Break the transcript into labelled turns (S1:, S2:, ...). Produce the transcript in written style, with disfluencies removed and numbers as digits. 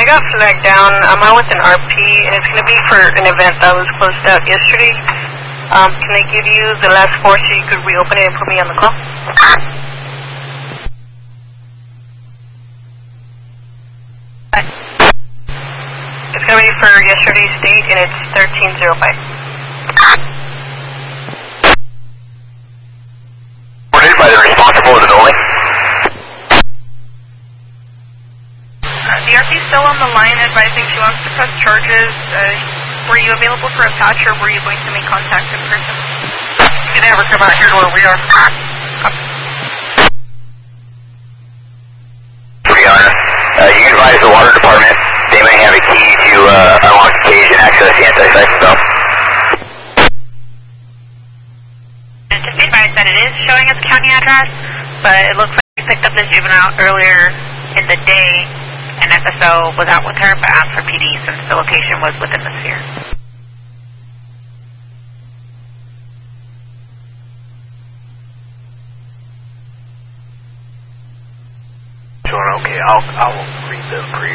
S1: got flagged down. I'm out with an RP, and it's going to be for an event that was closed out yesterday. Can I give you the last four so you could reopen it and put me on the call? It's going to be for yesterday's date, and it's 1305.
S2: We're notified the responsible of the building.
S3: The RP is still on the line advising she wants to press charges. Were you available for a patch, or were you going to make contact in person?
S1: You can never come out here to where we are.
S2: You can advise the water department. They may have a key to unlock the cage and access the anti-siphon valve.
S3: And just be advised that it is showing as a county address, but it looks like we picked up this juvenile earlier in the day. An FSO was out with her, but asked for PD since the location was within the sphere.
S2: Sure, okay, I'll read the